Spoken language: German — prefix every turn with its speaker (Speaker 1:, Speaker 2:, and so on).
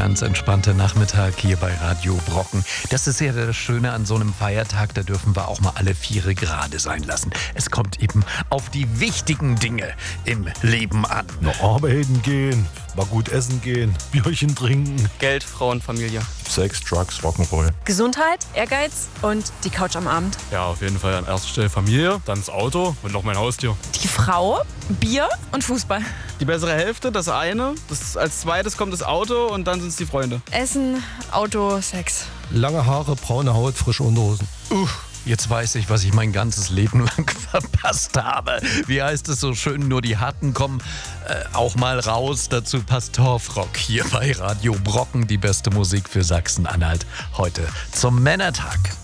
Speaker 1: ganz entspannter Nachmittag hier bei Radio Brocken. Das ist ja das Schöne an so einem Feiertag, da dürfen wir auch mal alle Viere gerade sein lassen. Es kommt eben auf die wichtigen Dinge im Leben an.
Speaker 2: Noch arbeiten gehen, mal gut essen gehen, Bierchen trinken.
Speaker 3: Geld, Frauen, Familie.
Speaker 2: Sex, Drugs, Rock'n'Roll.
Speaker 4: Gesundheit, Ehrgeiz und die Couch am Abend.
Speaker 5: Ja, auf jeden Fall an erster Stelle Familie, dann das Auto und noch mein Haustier.
Speaker 4: Die Frau, Bier und Fußball.
Speaker 3: Die bessere Hälfte, das eine. Als zweites kommt das Auto und dann sind es die Freunde.
Speaker 4: Essen, Auto, Sex.
Speaker 2: Lange Haare, braune Haut, frische Unterhosen.
Speaker 1: Jetzt weiß ich, was ich mein ganzes Leben lang verpasst habe. Wie heißt es so schön, nur die Harten kommen auch mal raus. Dazu passt Torfrock hier bei Radio Brocken, die beste Musik für Sachsen-Anhalt. Heute zum Männertag.